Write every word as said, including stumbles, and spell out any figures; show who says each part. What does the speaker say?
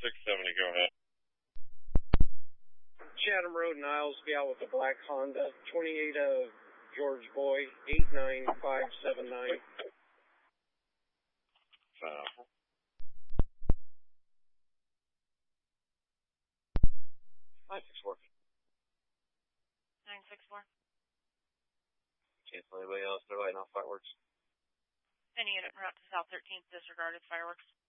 Speaker 1: six seventy, go ahead.
Speaker 2: Chatham Road, Niles, gal with the black Honda, twenty-eight of George Boy, eight nine five seven nine.
Speaker 1: Uh,
Speaker 2: five six four.
Speaker 3: nine six four.
Speaker 2: Cancel anybody else, they're lighting off fireworks.
Speaker 3: Any unit en route to South thirteenth disregarded fireworks.